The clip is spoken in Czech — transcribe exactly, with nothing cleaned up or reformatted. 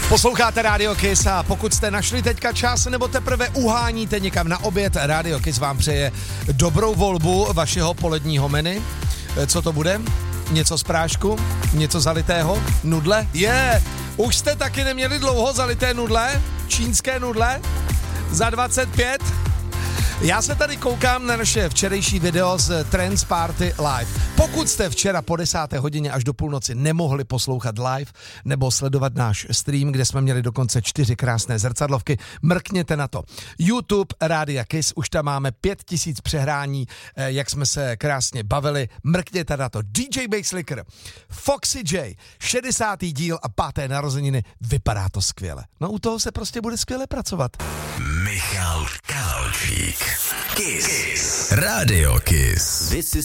Posloucháte Radio Kiss a pokud jste našli teďka čas nebo teprve uháníte někam na oběd, Radio Kiss vám přeje dobrou volbu vašeho poledního menu. Co to bude? Něco z prášku? Něco zalitého? Nudle? Je! Yeah. Už jste taky neměli dlouho zalité nudle? Čínské nudle? Za dvacet pět? Já se tady koukám na naše včerejší video z Trends Party Live. Pokud jste včera po desáté hodině až do půlnoci nemohli poslouchat live nebo sledovat náš stream, kde jsme měli dokonce čtyři krásné zrcadlovky, mrkněte na to. YouTube Rádia Kiss, už tam máme pět tisíc přehrání, jak jsme se krásně bavili, mrkněte na to. D J Basslicker, Foxy J, šedesátý díl a páté narozeniny, vypadá to skvěle. No u toho se prostě bude skvěle pracovat. Michal Kalčík. Kiss. Radio Kiss. This is